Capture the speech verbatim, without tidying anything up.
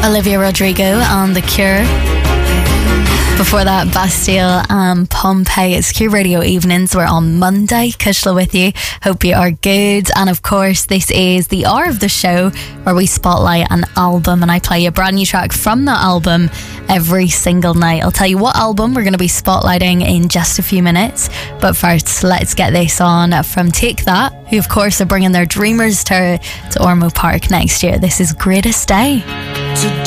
Olivia Rodrigo on The Cure. Before that, Bastille and Pompeii. It's Q Radio Evenings. We're on Monday. Kushla with you. Hope you are good. And of course, this is the hour of the show where we spotlight an album and I play a brand new track from that album every single night. I'll tell you what album we're going to be spotlighting in just a few minutes. But first, let's get this on from Take That, who of course are bringing their Dreamers tour to Ormo Park next year. This is Greatest Day. Today